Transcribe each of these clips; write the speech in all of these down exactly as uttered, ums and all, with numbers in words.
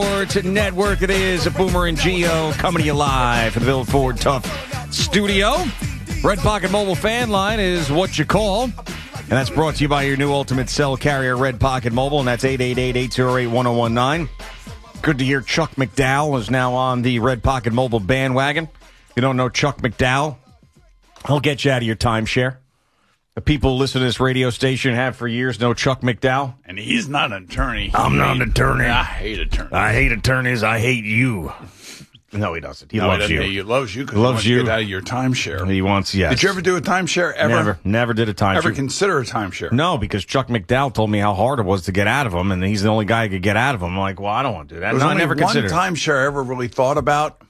Sports Network. It is Boomer and Geo coming to you live from the Bill Ford Tough Studio. Red Pocket Mobile Fan Line is what you call. And that's brought to you by your new ultimate cell carrier, Red Pocket Mobile, and that's eight eight eight, eight oh eight, one oh one nine. Good to hear Chuck McDowell is now on the Red Pocket Mobile bandwagon. If you don't know Chuck McDowell, he'll get you out of your timeshare. The people who listen to this radio station have for years know Chuck McDowell. And he's not an attorney. I'm not an attorney. I hate attorneys. I hate attorneys. I hate you. No, he doesn't. He no, loves he you. He loves you because he he loves wants you. to get out of your timeshare. He wants, yes. Did you ever do a timeshare ever? Never. Never did a timeshare. Ever consider a timeshare? No, because Chuck McDowell told me how hard it was to get out of him, and he's the only guy who could get out of him. I'm like, well, I don't want to do that. There's No, I only never one considered. timeshare I ever really thought about,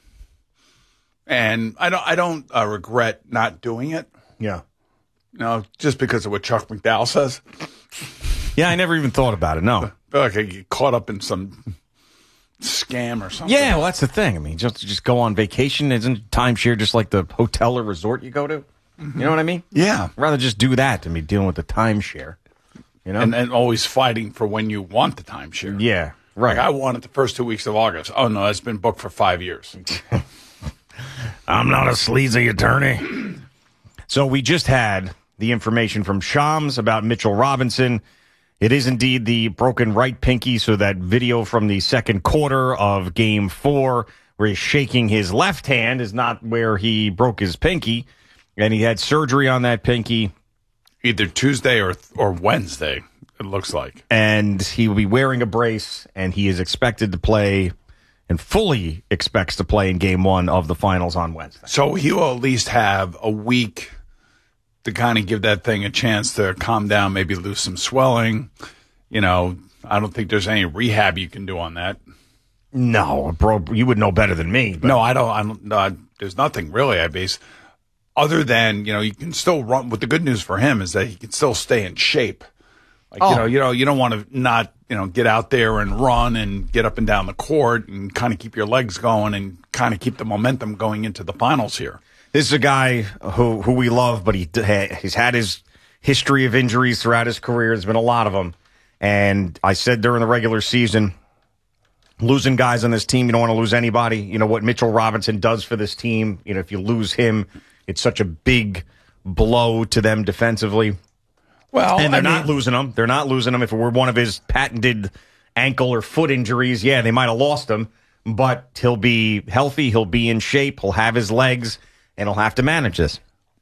and I don't. I don't uh, regret not doing it. Yeah. No, just because of what Chuck McDowell says. Yeah, I never even thought about it. No. I feel like I get caught up in some scam or something. Yeah, well, that's the thing. I mean, just just go on vacation. Isn't timeshare just like the hotel or resort you go to? Mm-hmm. You know what I mean? Yeah. I'd rather just do that than be dealing with the timeshare. You know? And, and always fighting for when you want the timeshare. Yeah, right. Like I want it the first two weeks of August. Oh, no, it's been booked for five years. I'm not a sleazy attorney. So we just had the information from Shams about Mitchell Robinson. It is indeed the broken right pinky, so that video from the second quarter of game four where he's shaking his left hand is not where he broke his pinky, and he had surgery on that pinky. Either Tuesday or or Wednesday, it looks like. And he will be wearing a brace, and he is expected to play and fully expects to play in game one of the finals on Wednesday. So he will at least have a week to kind of give that thing a chance to calm down, maybe lose some swelling. You know, I don't think there's any rehab you can do on that. No, bro, you would know better than me. But. No, I don't. I don't no, I, there's nothing really, I base, other than, you know, you can still run. What the good news for him is that he can still stay in shape. Like, oh. you know, you know, you don't want to not, you know, get out there and run and get up and down the court and kind of keep your legs going and kind of keep the momentum going into the finals here. This is a guy who who we love, but he he's had his history of injuries throughout his career. There's been a lot of them. And I said during the regular season, losing guys on this team, you don't want to lose anybody. You know what Mitchell Robinson does for this team. You know, if you lose him, it's such a big blow to them defensively. Well, and they're I not mean, losing him. They're not losing him. If it were one of his patented ankle or foot injuries, yeah, they might have lost him. But he'll be healthy. He'll be in shape. He'll have his legs. And he'll have to manage this.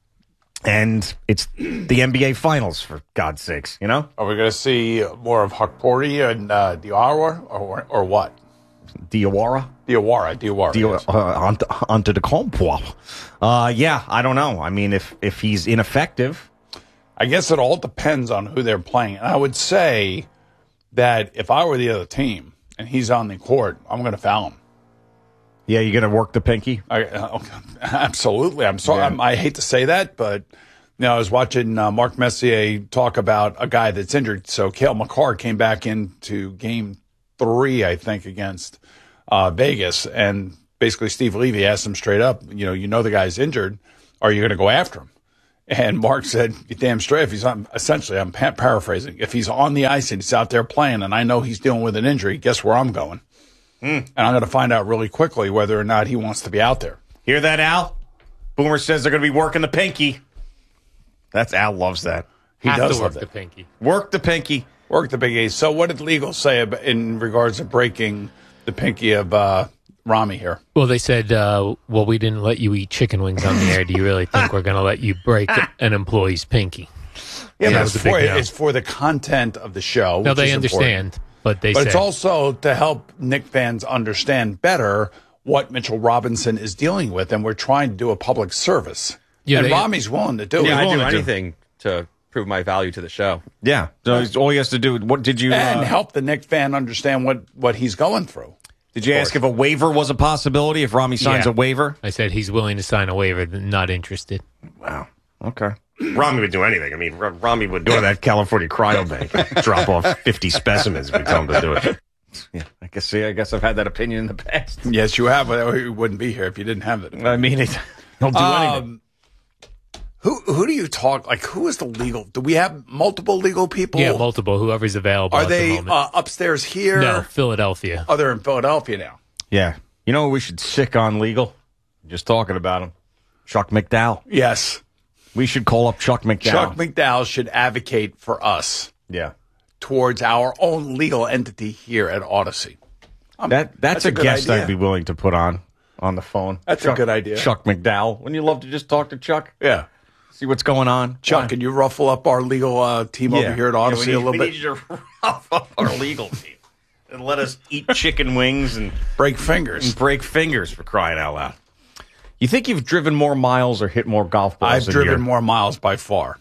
And it's the N B A Finals, for God's sakes, you know? Are we going to see more of Hakpori and uh, Diawara or or what? Diawara? Diawara, Diawara. Diawara, uh, onto, onto the compo. Uh, yeah, I don't know. I mean, if, if he's ineffective. I guess it all depends on who they're playing. And I would say that if I were the other team and he's on the court, I'm going to foul him. Yeah, you're going to work the pinky? I, uh, absolutely. I'm sorry. Yeah. I'm, I hate to say that, but you know, I was watching uh, Mark Messier talk about a guy that's injured. So Cale Makar came back into game three, I think, against uh, Vegas. And basically Steve Levy asked him straight up, you know, you know the guy's injured. Are you going to go after him? And Mark said, damn straight, if he's on, essentially, I'm pa- paraphrasing, if he's on the ice and he's out there playing and I know he's dealing with an injury, guess where I'm going? Mm. And I'm going to find out really quickly whether or not he wants to be out there. Hear that, Al? Boomer says they're going to be working the pinky. That's Al loves that. He Have does to love work that. the pinky. Work the pinky. Work the big A. So what did legal say about, in regards to breaking the pinky of uh, Rami here? Well, they said, uh, well, we didn't let you eat chicken wings on the air. Do you really think we're going to let you break an employee's pinky? Yeah, Yeah, but it it's was a big for, no. it's for the content of the show. No, which they is understand, important. but they But said, it's also to help Knick fans understand better what Mitchell Robinson is dealing with, and we're trying to do a public service. Yeah, and they- Rami's willing to do Yeah, it. I do willing to do. anything to prove my value to the show. Yeah. So he's- all he has to do, what did you... And uh, help the Knick fan understand what, what he's going through. Did you ask if a waiver was a possibility, if Rami signs Yeah. a waiver? I said he's willing to sign a waiver, not interested. Wow. Okay. Rami would do anything. I mean, R- Rami would go to that California cryobank, drop off fifty specimens if we tell him to do it. Yeah, I guess. See, I guess I've had that opinion in the past. Yes, you have. But he wouldn't be here if you didn't have it. I mean, it, he'll do anything. Um, Who who do you talk like? Who is the legal? Do we have multiple legal people? Yeah, multiple. Whoever's available. Are at they the moment. uh, upstairs here? No, Philadelphia. Oh, they're in Philadelphia now. Yeah. You know, we should sick on legal. Just talking about him. Chuck McDowell. Yes, We should call up Chuck McDowell. Chuck McDowell should advocate for us Yeah. towards our own legal entity here at Odyssey. Um, That that's, that's a, a good guest idea. I'd be willing to put on on the phone. That's a Chuck, good idea. Chuck McDowell. Wouldn't you love to just talk to Chuck? Yeah, See what's going on? Chuck, Why? can you ruffle up our legal uh, team over here at Odyssey Yeah, a we little need, bit? We need you to rough up our legal team and let us eat chicken wings and Break fingers. and break fingers, for crying out loud. You think you've driven more miles or hit more golf balls? I've than driven you're- more miles by far.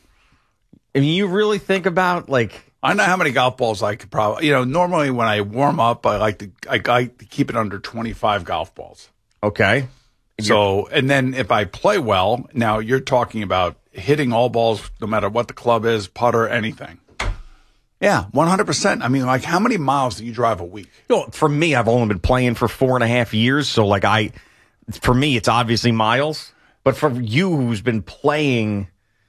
I mean, you really think about like I know how many golf balls I could probably. You know, normally when I warm up, I like to I like to keep it under twenty-five golf balls. okay, So, and then if I play well, now you're talking about hitting all balls, no matter what the club is, putter, anything. Yeah, one hundred percent. I mean, like, how many miles do you drive a week? you know, for me, I've only been playing for four and a half years, so like I, for me, it's obviously miles. But for you, who's been playing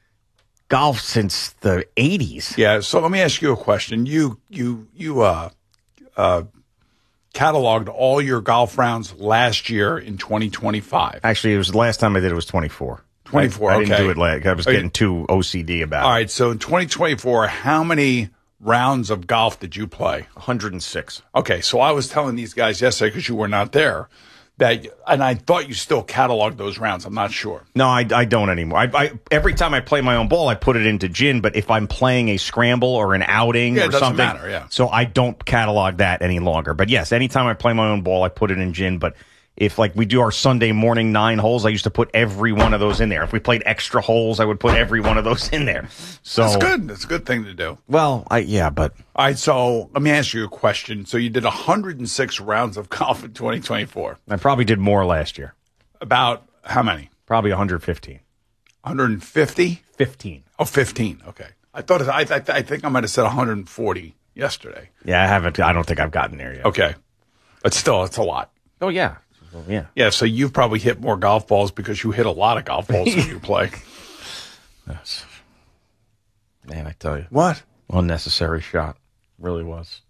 golf since the eighties, Yeah. So let me ask you a question. You you you uh uh cataloged all your golf rounds last year in twenty twenty-five. actually, it was the last time I did it was twenty-four. twenty-four. I, I okay. didn't do it last. I was Are you- getting too O C D about All it. right. So in twenty twenty-four, how many rounds of golf did you play? one hundred six. Okay, so I was telling these guys yesterday because you were not there that, and I thought you still cataloged those rounds. I'm not sure. No, I, I don't anymore. I, I every time I play my own ball, I put it into gin. But if I'm playing a scramble or an outing Yeah, it or doesn't something, matter, yeah. so I don't catalog that any longer. But yes, anytime I play my own ball, I put it in gin. But if like we do our Sunday morning nine holes, I used to put every one of those in there. If we played extra holes, I would put every one of those in there. So That's good. That's a good thing to do. Well, I yeah, but All right, so let me ask you a question. So you did one hundred six rounds of golf in twenty twenty-four. I probably did more last year. About how many? Probably one hundred fifteen. one hundred fifty? fifteen. Oh, fifteen. Okay. I thought, it, I, I, I think I might have said one hundred forty yesterday. Yeah, I haven't. I don't think I've gotten there yet. Okay. But still, it's a lot. Oh yeah. Well, yeah. Yeah, so you've probably hit more golf balls because you hit a lot of golf balls when you play. Yes. Man, I tell you, What? unnecessary shot. Really was.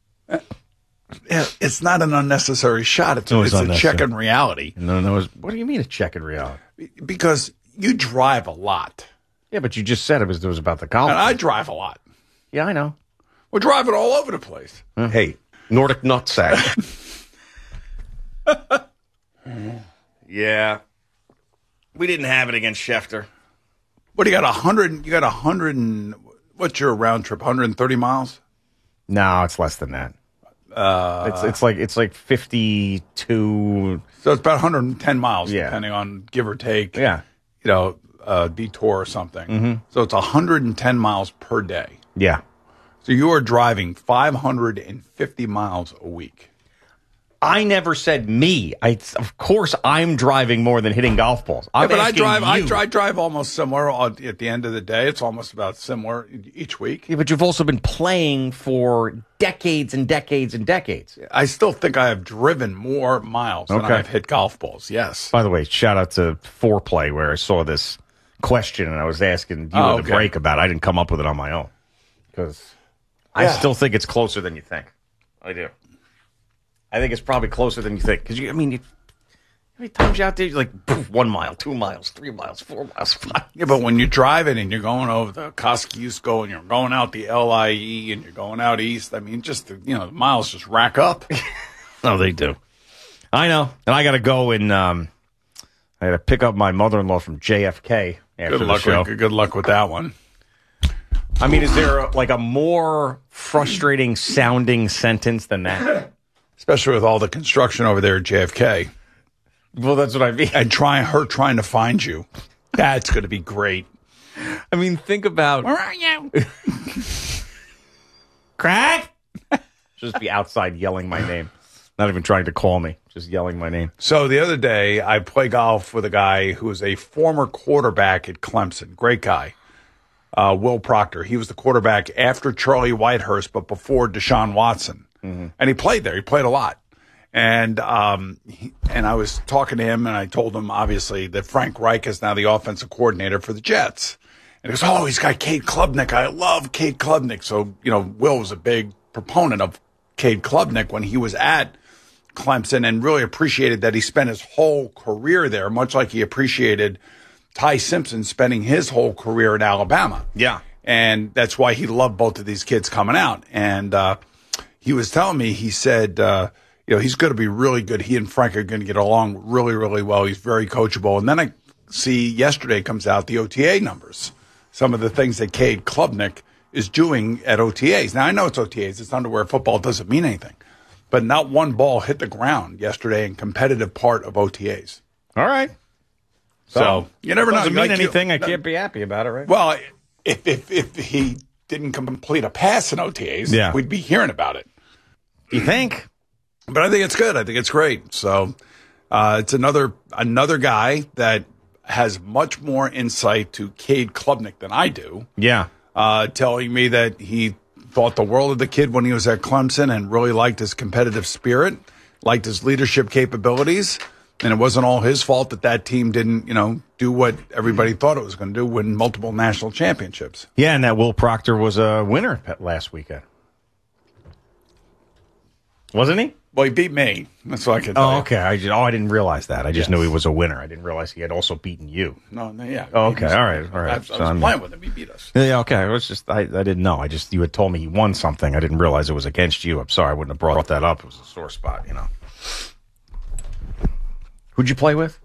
Yeah, it's not an unnecessary shot. It's, It was it's a unnecessary. check in reality No, no. What do you mean a check in reality? because you drive a lot. Yeah, but you just said it was it was about the golf. And I drive a lot. yeah, I know. We're driving all over the place. Hey, Nordic nutsack. yeah, we didn't have it against Schefter. What do you got? A hundred? You got a hundred and what's your round trip? one hundred thirty miles? No, it's less than that. Uh, it's it's like it's like fifty two. So it's about one hundred ten miles, Yeah. depending on give or take. Yeah, You know, a detour or something. Mm-hmm. So it's one hundred ten miles per day. yeah. So you are driving five hundred fifty miles a week. I never said me. I of course I'm driving more than hitting golf balls. I'm Yeah, but I asking drive. I you. drive, drive almost similar on- at the end of the day. It's almost about similar each week. Yeah, but you've also been playing for decades and decades and decades. I still think I have driven more miles than Okay. I've hit golf balls. Yes. By the way, shout out to Foreplay where I saw this question and I was asking you Oh, at the okay. break about it. I didn't come up with it on my own because I Yeah. still think it's closer than you think. I do. I think it's probably closer than you think because you. I mean, you, how many times you out there? You're like poof, one mile, two miles, three miles, four miles, five. Yeah, but when you're driving and you're going over the Kosciuszko and you're going out the L I E and you're going out east, I mean, just the, you know, the miles just rack up. No, they do. I know, and I got to go and um, I got to pick up my mother-in-law from J F K after Good the luck. show. With, good luck with that one. I mean, is there like a more frustrating sounding sentence than that? Especially with all the construction over there at J F K Well, that's what I mean. and trying her trying to find you. That's going to be great. I mean, think about Where are you? crack. Just be outside yelling my name, not even trying to call me, just yelling my name. So the other day, I played golf with a guy who was a former quarterback at Clemson. Great guy. Uh, Will Proctor. He was the quarterback after Charlie Whitehurst, but before Deshaun Watson. Mm-hmm. And he played there. He played a lot. And um, he, and I was talking to him, and I told him, obviously, that Frank Reich is now the offensive coordinator for the Jets. And he goes, oh, he's got Cade Klubnik. I love Cade Klubnik. So, you know, Will was a big proponent of Cade Klubnik when he was at Clemson and really appreciated that he spent his whole career there, much like he appreciated Ty Simpson spending his whole career at Alabama. Yeah. And that's why he loved both of these kids coming out. And uh, he was telling me, he said, uh, you know, he's going to be really good. He and Frank are going to get along really, really well. He's very coachable. And then I see yesterday comes out the O T A numbers, some of the things that Cade Klubnik is doing at O T As. Now, I know it's O T As. It's underwear football. It doesn't mean anything. But not one ball hit the ground yesterday in competitive part of O T As. All right. So, so you never know. Doesn't mean like anything. You, I can't be happy about it, right? Well, if, if, if he didn't complete a pass in O T As, yeah. we'd be hearing about it. You think? But I think it's good. I think it's great. So uh, it's another another guy that has much more insight to Cade Klubnik than I do. Yeah. Uh, telling me that he thought the world of the kid when he was at Clemson and really liked his competitive spirit, liked his leadership capabilities. And it wasn't all his fault that that team didn't, you know, do what everybody thought it was going to do, win multiple national championships. Yeah, and that Will Proctor was a winner last weekend. Wasn't he? Well, he beat me. That's what I can tell Oh, you. okay. I just, oh, I didn't realize that. I just Yes. knew he was a winner. I didn't realize he had also beaten you. No, no, yeah. Oh, He okay. was- All right. All right. I, I was So I'm- playing with him. He beat us. Yeah, okay. It was just I, I didn't know. I just you had told me he won something. I didn't realize it was against you. I'm sorry. I wouldn't have brought that up. It was a sore spot, you know. Who'd you play with?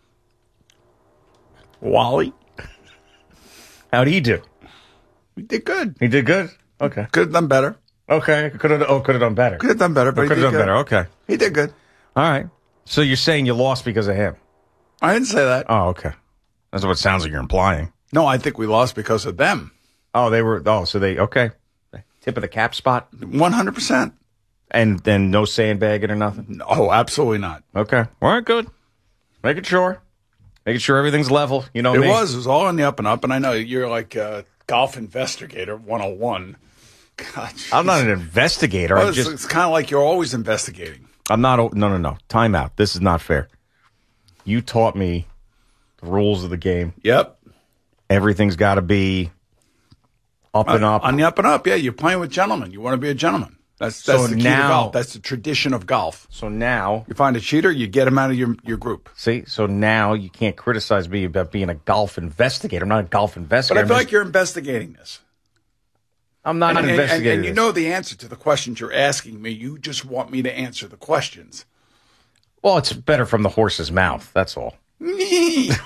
Wally. How'd he do? He did good. He did good. Okay. Could have done better. Okay. Could have. Oh, could have done better. Could have done better, but he Could did have done good. better. Okay. He did good. All right. So you're saying you lost because of him? I didn't say that. Oh, okay. That's what it sounds like you're implying. No, I think we lost because of them. Oh, they were. Oh, so they. Okay. Tip of the cap spot, one hundred percent. and then no sandbagging or nothing. Oh, absolutely not. Okay. All right. Good. Making sure. Making sure everything's level. You know It me. was. It was all on the up and up. And I know you're like a golf investigator one oh one. God, I'm not an investigator. well, I'm it's, just. it's kind of like you're always investigating. I'm not. a- No, no, no. Time out. This is not fair. You taught me the rules of the game. Yep. Everything's got to be up and up. On the up and up, yeah. You're playing with gentlemen. You want to be a gentleman. That's, that's So the key now- to golf. That's the tradition of golf. So now, You find a cheater, you get him out of your, your group. see, so now you can't criticize me about being a golf investigator. I'm not a golf But investigator. I I'm feel just- like you're investigating this. I'm not And, and, and, investigating. and you this. know the answer to the questions you're asking me. You just want me to answer the questions. Well, it's better from the horse's mouth. That's all. yeah,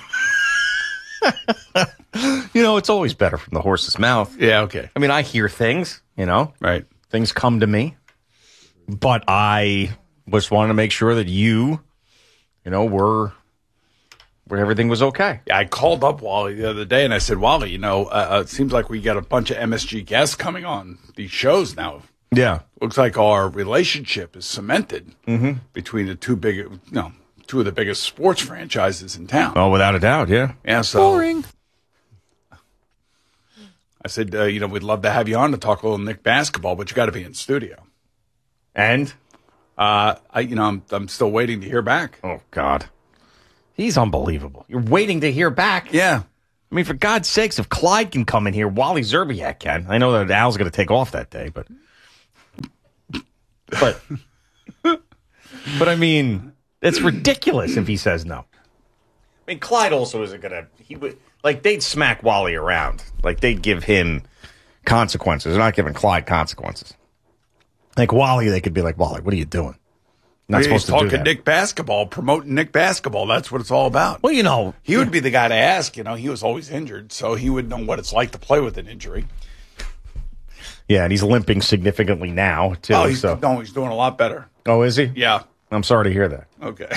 You know, it's always better from the horse's mouth. okay. I mean, I hear things, you know, Right. things come to me, but I just wanted to make sure that you, you know, were where everything was okay. I called up Wally the other day and I said, Wally, you know, uh, uh, it seems like we got a bunch of M S G guests coming on these shows now. Yeah. Looks like our relationship is cemented between the two big, you know, two of the biggest sports franchises in town. Oh, without a doubt. Yeah. Yeah, so boring. I said, uh, you know, we'd love to have you on to talk a little Nick basketball, but you got to be in studio. And Uh, I, you know, I'm I'm still waiting to hear back. oh God, he's unbelievable. You're waiting to hear back. Yeah. I mean, for God's sakes, if Clyde can come in here, Wally Zerbiak can. I know that Al's going to take off that day, but but but I mean, it's ridiculous if he says no. I mean, Clyde also isn't going to. He would like they'd smack Wally around, like they'd give him consequences. They're not giving Clyde consequences. Like Wally, they could be like, Wally, what are you doing? Not He's supposed to do talking that. Nick basketball, promoting Nick basketball. That's what it's all about. Well, you know, He would be the guy to ask. You know, he was always injured, so he would know what it's like to play with an injury. yeah, and he's limping significantly now too. Oh, he's, so. no, he's doing a lot better. Oh, is he? Yeah. I'm sorry to hear that. Okay.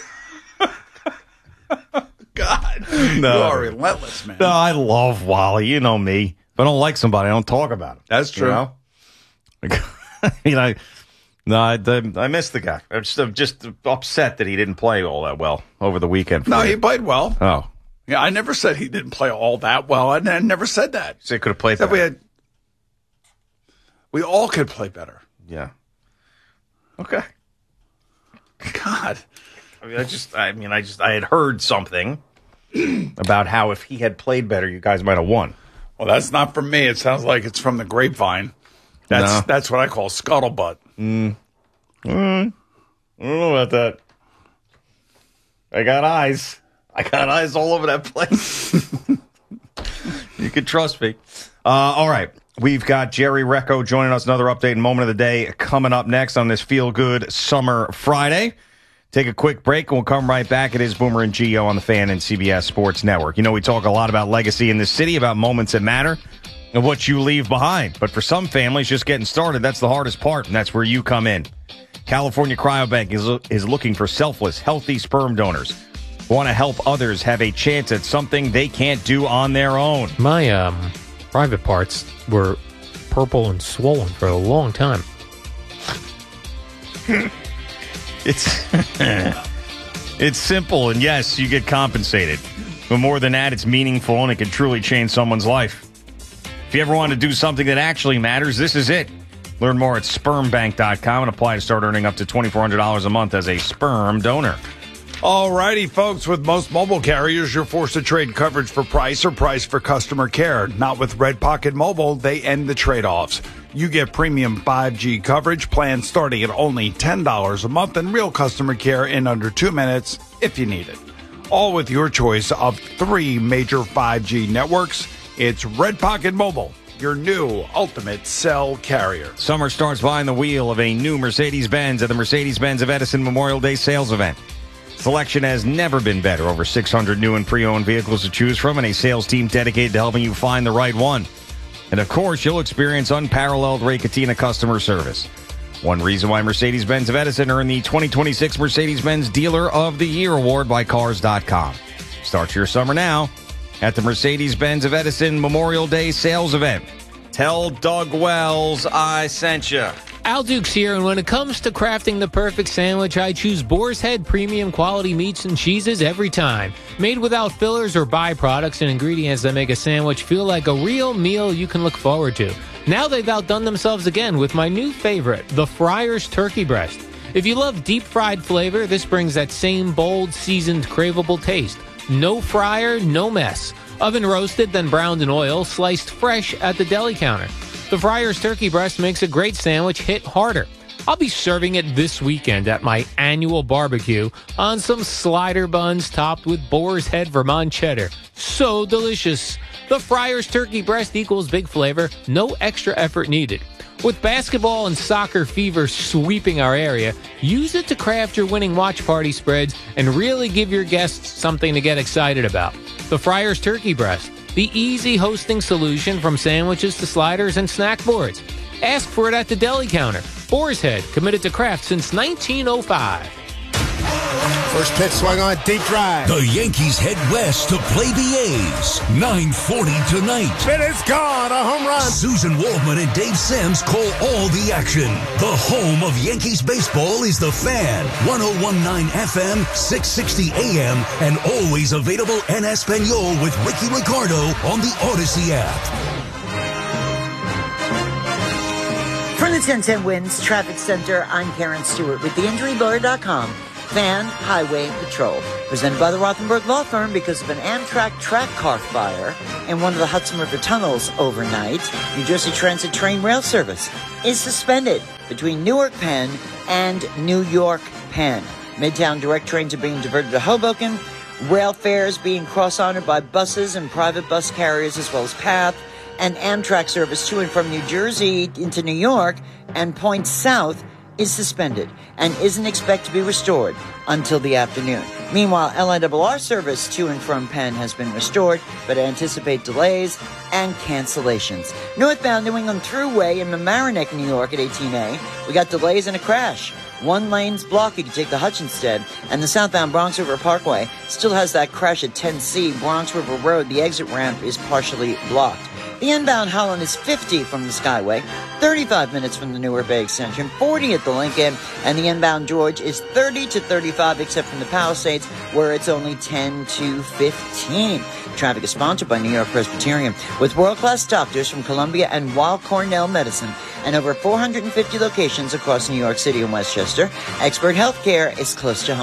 God, you are relentless, man. No, I love Wally. You know me. If I don't like somebody, I don't talk about him. That's true. You know? I mean, I no, I, I miss the guy. I'm just, I'm just upset that he didn't play all that well over the weekend. For No, you. he played well. Oh, Yeah, I never said he didn't play all that well. I, I never said that. so he could have played Said better. we had, we all could play better. Yeah. Okay. God. I mean, I just, I mean, I just, I had heard something, about how if he had played better, you guys might have won. Well, that's not from me. It sounds like it's from the grapevine. That's No. that's what I call scuttlebutt. Mm. Mm. I don't know about that. I got eyes. I got eyes all over that place. You can trust me. Uh, all right. We've got Jerry Recco joining us. Another update and moment of the day coming up next on this Feel Good Summer Friday. Take a quick break, and we'll come right back. It is Boomer and Gio on the Fan and C B S Sports Network. You know, we talk a lot about legacy in this city, about moments that matter, and what you leave behind. But for some families, just getting started, that's the hardest part, and that's where you come in. California Cryobank is, is looking for selfless, healthy sperm donors who want to help others have a chance at something they can't do on their own. My um, private parts were purple and swollen for a long time. It's it's simple, and yes, you get compensated. But more than that, it's meaningful, and it can truly change someone's life. If you ever want to do something that actually matters, this is it. Learn more at sperm bank dot com and apply to start earning up to twenty-four hundred dollars a month as a sperm donor. All righty, folks. With most mobile carriers, you're forced to trade coverage for price or price for customer care. Not with Red Pocket Mobile. They end the trade-offs. You get premium five G coverage plans starting at only ten dollars a month and real customer care in under two minutes if you need it. All with your choice of three major five G networks. It's Red Pocket Mobile, your new ultimate cell carrier. Summer starts behind the wheel of a new Mercedes-Benz at the Mercedes-Benz of Edison Memorial Day sales event. Selection has never been better. Over six hundred new and pre-owned vehicles to choose from and a sales team dedicated to helping you find the right one. And of course, you'll experience unparalleled Ray Catena customer service. One reason why Mercedes-Benz of Edison earned the twenty twenty-six Mercedes-Benz Dealer of the Year award by Cars dot com. Start your summer now at the Mercedes-Benz of Edison Memorial Day sales event. Tell Doug Wells I sent you. Al Dukes here, and when it comes to crafting the perfect sandwich, I choose Boar's Head premium quality meats and cheeses every time. Made without fillers or byproducts and ingredients that make a sandwich feel like a real meal you can look forward to. Now they've outdone themselves again with my new favorite, the Friar's Turkey Breast. If you love deep-fried flavor, this brings that same bold, seasoned, craveable taste. No fryer, no mess. Oven roasted, then browned in oil, sliced fresh at the deli counter. The Friar's Turkey Breast makes a great sandwich hit harder. I'll be serving it this weekend at my annual barbecue on some slider buns topped with Boar's Head Vermont cheddar. So delicious. The Friar's Turkey Breast equals big flavor, no extra effort needed. With basketball and soccer fever sweeping our area, use it to craft your winning watch party spreads and really give your guests something to get excited about. The Friar's Turkey Breast, the easy hosting solution from sandwiches to sliders and snack boards. Ask for it at the deli counter. Boar's Head, committed to craft since nineteen oh five. First pitch swung on, deep drive. The Yankees head west to play the A's. nine forty tonight. It is gone, a home run. Susan Waldman and Dave Sims call all the action. The home of Yankees baseball is The Fan. one oh one point nine F M, six sixty A M, and always available en Espanol with Ricky Ricardo on the Odyssey app. From the ten ten Wins Traffic Center, I'm Karen Stewart with the injury lawyer dot com. Fan Highway Patrol, presented by the Rothenberg Law Firm because of an Amtrak track car fire in one of the Hudson River tunnels overnight. New Jersey Transit train rail service is suspended between Newark Penn and New York Penn. Midtown direct trains are being diverted to Hoboken. Rail fares being cross-honored by buses and private bus carriers as well as PATH. And Amtrak service to and from New Jersey into New York and points south is suspended and isn't expected to be restored until the afternoon. Meanwhile, L I R R service to and from Penn has been restored, but anticipate delays and cancellations. Northbound New England Thruway in Mamaroneck, New York at eighteen A, we got delays and a crash. One lane's blocked. You can take the Hutchinstead, and the southbound Bronx River Parkway still has that crash at ten C. Bronx River Road, the exit ramp is partially blocked. The inbound Holland is fifty from the Skyway, thirty-five minutes from the Newark Bay Extension, forty at the Lincoln, and the inbound George is thirty to thirty-five except from the Palisades, where it's only ten to fifteen. Traffic is sponsored by New York Presbyterian, with world-class doctors from Columbia and Weill Cornell Medicine, and over four hundred fifty locations across New York City and Westchester. Expert healthcare is close to home.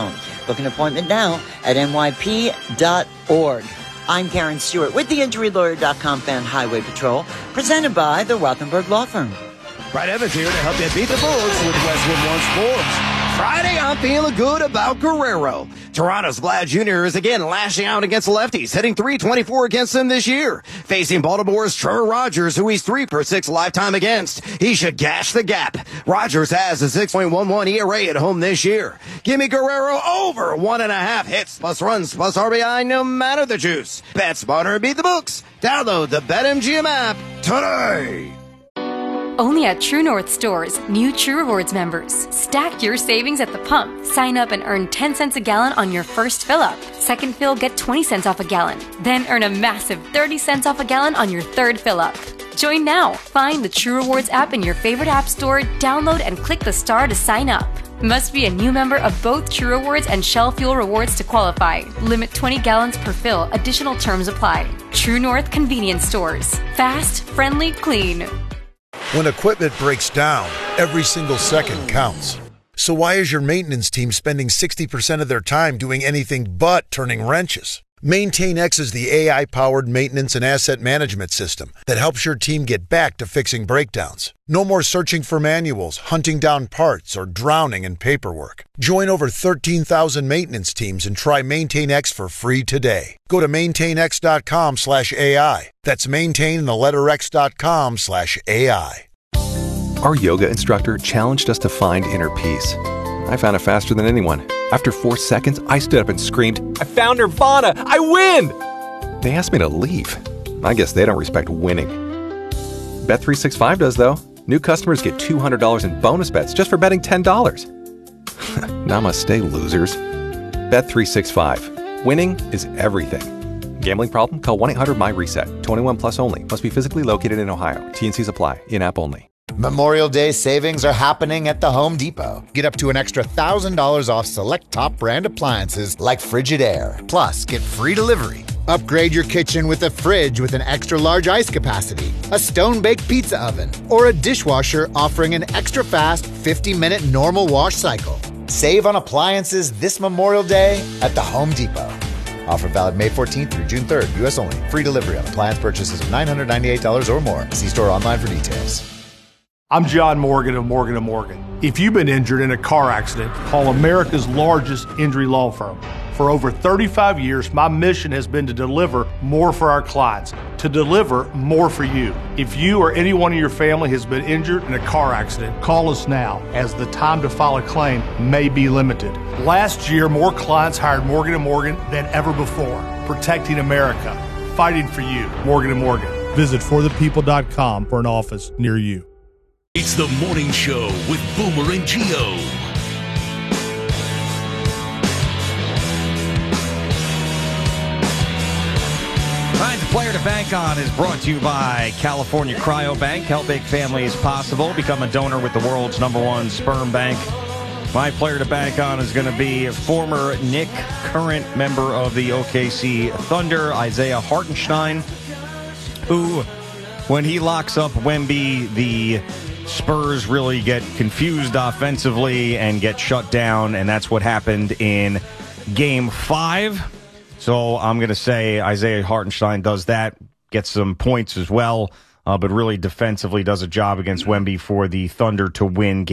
Book an appointment now at N Y P dot org. I'm Karen Stewart with the Injury Lawyer dot com Fan Highway Patrol, presented by the Rothenberg Law Firm. Brad Evans here to help you beat the Bulls with Westwood One Sports. Friday, I'm feeling good about Guerrero. Toronto's Vlad Junior is again lashing out against lefties, hitting three twenty-four against them this year. Facing Baltimore's Trevor Rogers, who he's three per six lifetime against. He should gash the gap. Rogers has a six point one one E R A at home this year. Give me Guerrero over one and a half hits plus runs plus R B I, no matter the juice. Bet smarter, beat the books. Download the BetMGM app today. Only at True North stores, new True Rewards members. Stack your savings at the pump. Sign up and earn ten cents a gallon on your first fill up. Second fill, get twenty cents off a gallon. Then earn a massive thirty cents off a gallon on your third fill up. Join now. Find the True Rewards app in your favorite app store, download and click the star to sign up. Must be a new member of both True Rewards and Shell Fuel Rewards to qualify. Limit twenty gallons per fill. Additional terms apply. True North Convenience Stores. Fast, friendly, clean. When equipment breaks down, every single second counts. So why is your maintenance team spending sixty percent of their time doing anything but turning wrenches? MaintainX is the A I-powered maintenance and asset management system that helps your team get back to fixing breakdowns. No more searching for manuals, hunting down parts, or drowning in paperwork. Join over thirteen thousand maintenance teams and try MaintainX for free today. Go to maintainx.com slash AI. That's maintain the letter x.com slash AI. Our yoga instructor challenged us to find inner peace. I found it faster than anyone. After four seconds, I stood up and screamed, "I found Nirvana! I win!" They asked me to leave. I guess they don't respect winning. Bet three sixty-five does, though. New customers get two hundred dollars in bonus bets just for betting ten dollars. Namaste, losers. Bet three sixty-five. Winning is everything. Gambling problem? Call one eight hundred my reset. twenty-one plus only. Must be physically located in Ohio. T and Cs apply. In-app only. Memorial Day savings are happening at the Home Depot. Get up to an extra one thousand dollars off select top brand appliances like Frigidaire. Plus, get free delivery. Upgrade your kitchen with a fridge with an extra large ice capacity, a stone-baked pizza oven, or a dishwasher offering an extra fast fifty minute normal wash cycle. Save on appliances this Memorial Day at the Home Depot. Offer valid May fourteenth through June third, U S only. Free delivery on appliance purchases of nine hundred ninety-eight dollars or more. See store online for details. I'm John Morgan of Morgan and Morgan. If you've been injured in a car accident, call America's largest injury law firm. For over thirty-five years, my mission has been to deliver more for our clients, to deliver more for you. If you or anyone in your family has been injured in a car accident, call us now, as the time to file a claim may be limited. Last year, more clients hired Morgan and Morgan than ever before, protecting America, fighting for you. Morgan and Morgan. Visit for the people dot com for an office near you. It's the morning show with Boomer and Gio. Find the player to bank on is brought to you by California Cryo Bank. Help make families possible. Become a donor with the world's number one sperm bank. My player to bank on is going to be former Knick, current member of the O K C Thunder, Isaiah Hartenstein, who, when he locks up Wemby, the Spurs really get confused offensively and get shut down, and that's what happened in Game five. So I'm going to say Isaiah Hartenstein does that, gets some points as well, uh, but really defensively does a job against Wemby for the Thunder to win Game